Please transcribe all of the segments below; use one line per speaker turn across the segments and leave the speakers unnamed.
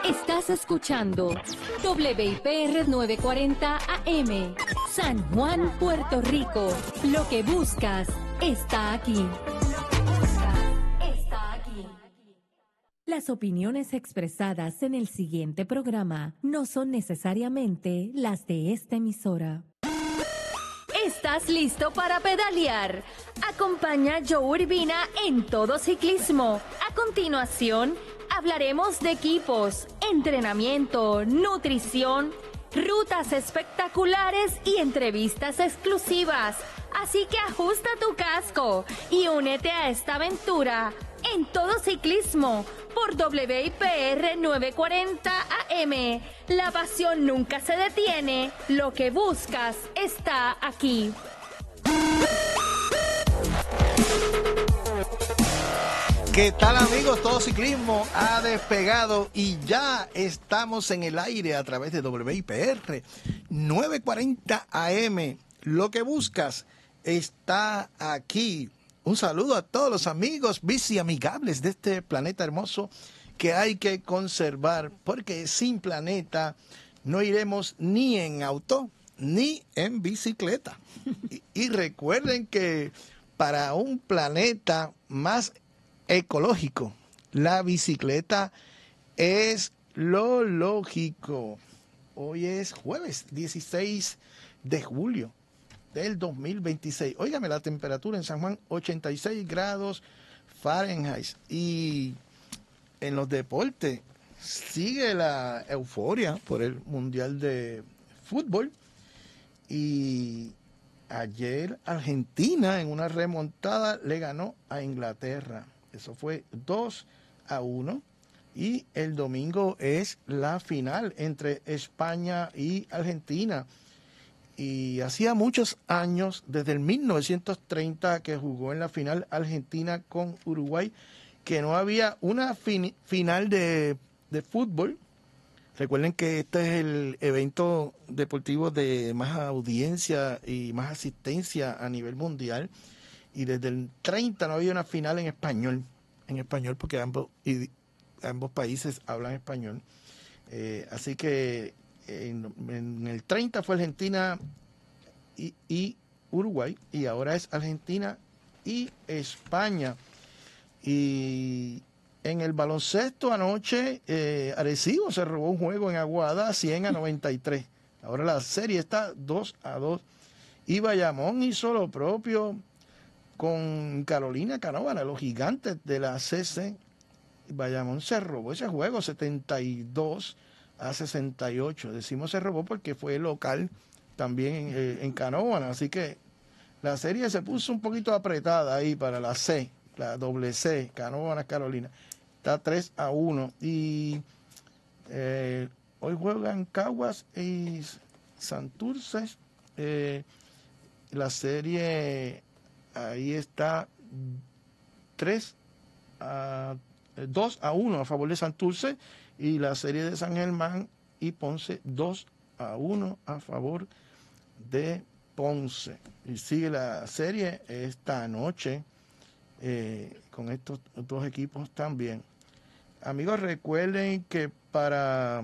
Estás escuchando WIPR 940 AM, San Juan, Puerto Rico. Lo que buscas está aquí. Las opiniones expresadas en el siguiente programa no son necesariamente las de esta emisora. ¿Estás listo para pedalear? Acompaña a Joe Urbina en Todo Ciclismo. A continuación, hablaremos de equipos, entrenamiento, nutrición, rutas espectaculares y entrevistas exclusivas. Así que ajusta tu casco y únete a esta aventura en Todo Ciclismo por WIPR 940 AM. La pasión nunca se detiene. Lo que buscas está aquí.
¿Qué tal, amigos? Todo Ciclismo ha despegado y ya estamos en el aire a través de WIPR 940 AM. Lo que buscas está aquí. Un saludo a todos los amigos bici amigables de este planeta hermoso que hay que conservar, porque sin planeta no iremos ni en auto ni en bicicleta. Y recuerden que para un planeta más ecológico, la bicicleta es lo lógico. Hoy es jueves 16 de julio del 2026. Óigame, la temperatura en San Juan, 86 grados Fahrenheit. Y en los deportes sigue la euforia por el Mundial de Fútbol. Y ayer Argentina en una remontada le ganó a Inglaterra. Eso fue 2-1. Y el domingo es la final entre España y Argentina. Y hacía muchos años, desde el 1930 que jugó en la final Argentina con Uruguay, que no había una final de fútbol. Recuerden que este es el evento deportivo de más audiencia y más asistencia a nivel mundial. Y desde el 30 no había una final en español porque ambos países hablan español. Así que en el 30 fue Argentina y Uruguay, y ahora es Argentina y España. Y en el baloncesto anoche, Arecibo se robó un juego en Aguada, 100-93. Ahora la serie está 2-2. Y Bayamón hizo lo propio con Carolina Canóvana, los gigantes de la CC. Bayamón se robó ese juego, 72-68. Decimos se robó porque fue local también en Canóvana. Así que la serie se puso un poquito apretada ahí para la C, la doble C, Canóvana Carolina. Está 3-1. Y hoy juegan Caguas y Santurce. La serie ahí está 2-1 a favor de Santurce, y la serie de San Germán y Ponce 2-1 a favor de Ponce. Y sigue la serie esta noche con estos dos equipos también. Amigos, recuerden que para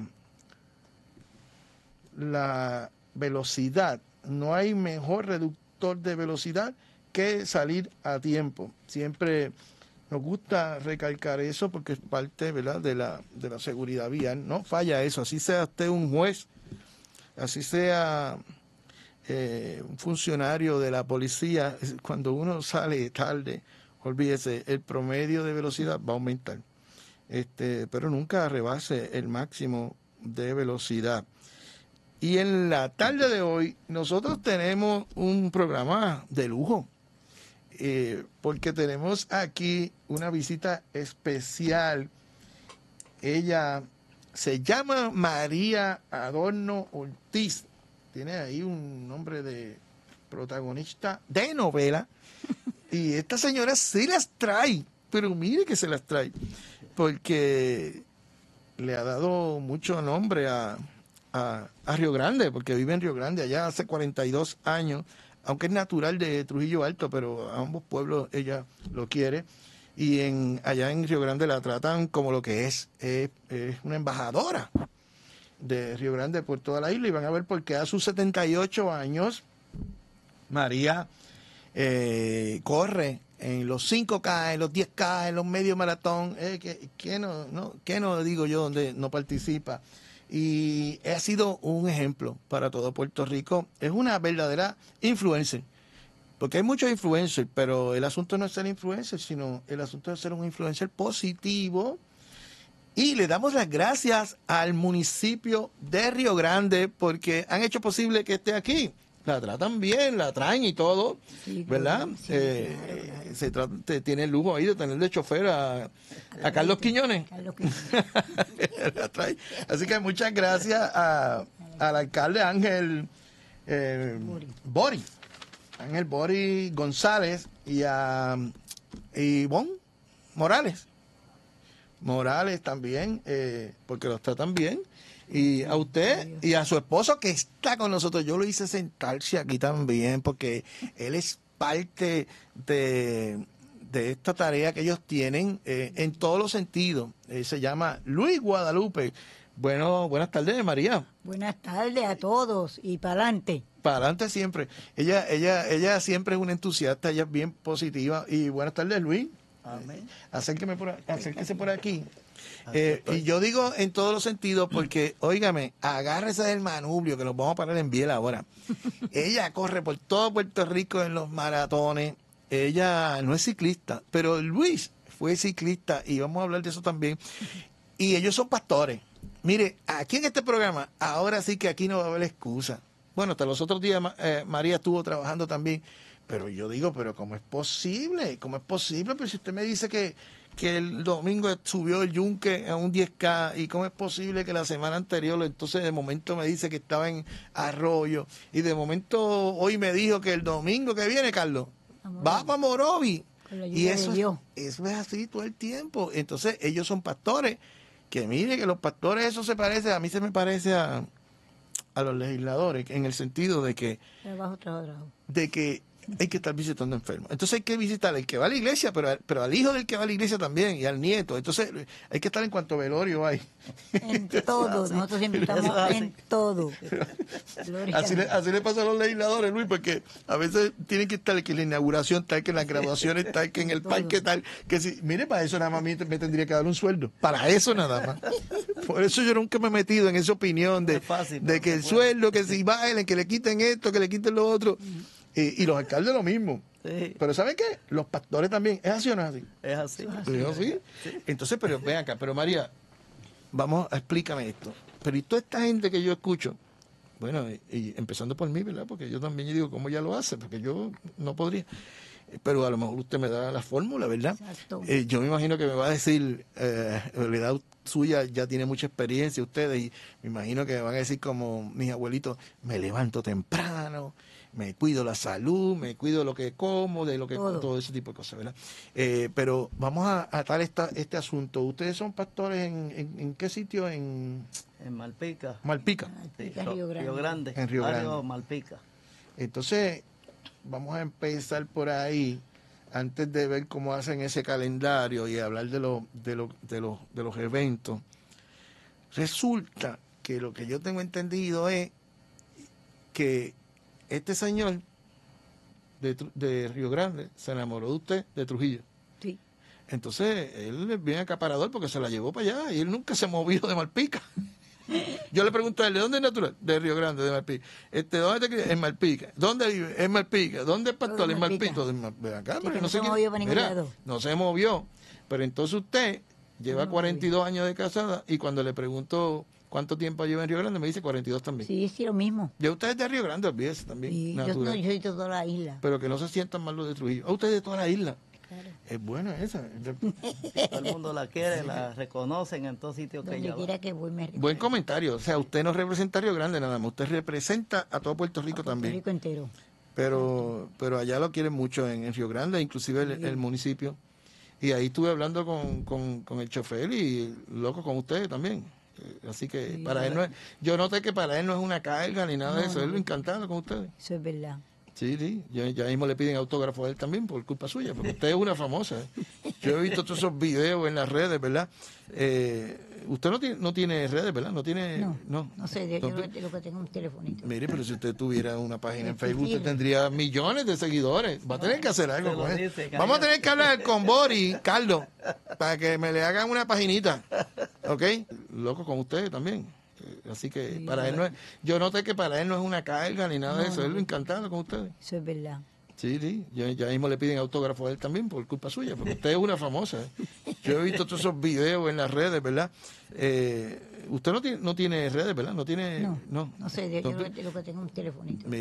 la velocidad no hay mejor reductor de velocidad que salir a tiempo. Siempre nos gusta recalcar eso porque es parte, ¿verdad?, de la seguridad vial. No falla eso, así sea usted un juez, así sea un funcionario de la policía. Cuando uno sale tarde, olvídese, el promedio de velocidad va a aumentar. Pero nunca rebase el máximo de velocidad. Y en la tarde de hoy nosotros tenemos un programa de lujo, porque tenemos aquí una visita especial. Ella se llama María Adorno Ortiz. Tiene ahí un nombre de protagonista de novela. Y esta señora sí las trae, pero mire que se las trae, porque le ha dado mucho nombre a Río Grande, porque vive en Río Grande allá hace 42 años, aunque es natural de Trujillo Alto, pero a ambos pueblos ella lo quiere. y allá en Río Grande la tratan como lo que es una embajadora de Río Grande por toda la isla, y van a ver por qué a sus 78 años María corre en los 5K, en los 10K, en los medio maratón, ¿qué no digo yo donde no participa? Y ha sido un ejemplo para todo Puerto Rico. Es una verdadera influencer, porque hay muchos influencers, pero el asunto no es ser influencer, sino el asunto es ser un influencer positivo. Y le damos las gracias al municipio de Río Grande porque han hecho posible que esté aquí. La tratan bien, la traen y todo, sí, ¿verdad? Sí, claro. Tiene el lujo ahí de tener de chofer a Carlos Quiñones. Así que muchas gracias al alcalde Ángel Bori González y a Ivonne Morales también, porque los tratan bien. Y a usted y a su esposo que está con nosotros. Yo lo hice sentarse aquí también porque él es parte de esta tarea que ellos tienen en todos los sentidos. Se llama Luis Guadalupe. Bueno, buenas tardes, María.
Buenas tardes a todos y para adelante.
Para adelante siempre. Ella siempre es una entusiasta, ella es bien positiva. Y buenas tardes, Luis. Amén. Acérquese por aquí. Y yo digo en todos los sentidos porque, óigame, agárrese del manubrio que los vamos a parar en Biel ahora. Ella corre por todo Puerto Rico en los maratones. Ella no es ciclista, pero Luis fue ciclista y vamos a hablar de eso también. Y ellos son pastores. Mire, aquí en este programa, ahora sí que aquí no va a haber excusa. Bueno, hasta los otros días María estuvo trabajando también. Pero yo digo, pero ¿cómo es posible? ¿Cómo es posible? Pero si usted me dice que el domingo subió el yunque a un 10K, ¿y cómo es posible que la semana anterior, entonces de momento me dice que estaba en Arroyo, y de momento hoy me dijo que el domingo que viene, Carlos, va para Morovi? Y eso es así todo el tiempo. Entonces ellos son pastores, que mire que los pastores, eso se parece, a mí se me parece a los legisladores, en el sentido de que hay que estar visitando enfermos. Entonces hay que visitar al que va a la iglesia, pero al hijo del que va a la iglesia también, y al nieto. Entonces hay que estar en cuanto velorio hay.
En todo, nosotros invitamos en todo.
Así le pasa a los legisladores, Luis, porque a veces tienen que estar que en la inauguración, tal que en las graduaciones, tal que en el parque, tal que si, mire, para eso nada más me tendría que dar un sueldo. Para eso nada más. Por eso yo nunca me he metido en esa opinión de que el sueldo, que si bailen, que le quiten esto, que le quiten lo otro. Y los alcaldes lo mismo. Sí. Pero ¿saben qué? Los pastores también. ¿Es así o no es así?
Es así.
¿Es así? Sí. Entonces, pero ven acá. Pero María, explícame esto. Pero y toda esta gente que yo escucho, bueno, y empezando por mí, ¿verdad? Porque yo también digo, ¿cómo ella lo hace? Porque yo no podría. Pero a lo mejor usted me da la fórmula, ¿verdad? Exacto. Yo me imagino que me va a decir, la edad suya ya tiene mucha experiencia ustedes, y me imagino que me van a decir como mis abuelitos, me levanto temprano, me cuido la salud, me cuido lo que como, de lo que todo ese tipo de cosas, ¿verdad? Pero vamos a atar este asunto. ¿Ustedes son pastores en qué sitio? En
Malpica.
Malpica.
Sí, Río Grande.
En Río Grande.
Malpica.
Entonces, vamos a empezar por ahí, antes de ver cómo hacen ese calendario y hablar de los eventos. Resulta que lo que yo tengo entendido es que este señor de Río Grande se enamoró de usted de Trujillo.
Sí.
Entonces, él es bien acaparador porque se la llevó para allá y él nunca se movió de Malpica. Yo le pregunto a él, ¿de dónde es natural? De Río Grande, de Malpica. ¿Dónde te crias? En Malpica. ¿Dónde vive? En Malpica. ¿Dónde es pastor? En Malpica. De acá, porque no se movió para ningún lado. No se movió. Pero entonces usted lleva 42 años de casada, y cuando le pregunto cuánto tiempo lleva en Río Grande, me dice 42 también.
Sí, lo mismo.
Ya usted es de Río Grande, olvídese también.
Sí, yo soy de toda la isla.
Pero que no se sientan mal los de Trujillo. Usted es de toda la isla.
Claro.
Es buena esa.
Todo el mundo la quiere, la reconocen en todos sitios que ella va.
Que voy,
buen comentario. O sea, usted no representa a Río Grande nada más, usted representa a todo Puerto Rico también.
Puerto Rico entero.
Pero allá lo quieren mucho en Río Grande, inclusive el municipio. Y ahí estuve hablando con el chofer y loco con ustedes también. Así que para él no es, yo noté que para él no es una carga ni nada de eso, él lo encantado con ustedes.
Eso es verdad.
Sí, sí, ya mismo le piden autógrafo a él también por culpa suya, porque usted es una famosa. Yo he visto todos esos videos en las redes, ¿verdad? Usted no tiene redes, ¿verdad? No tiene...
No sé, yo lo que tengo es un telefonito.
Mire, pero si usted tuviera una página en Facebook, usted tendría millones de seguidores. Va a tener que hacer algo con él. Vamos a tener que hablar con Boris, Carlos, para que me le hagan una paginita. ¿Ok? Loco con ustedes también. Así que sí, para él no es, yo noté que para él no es una carga ni nada de eso, él lo encantado con ustedes.
Eso es verdad.
Sí, sí, ya mismo le piden autógrafo a él también por culpa suya, porque usted es una famosa. Yo he visto todos esos videos en las redes, ¿verdad? Usted no tiene redes, ¿verdad? No sé, yo lo que tengo es un telefonito.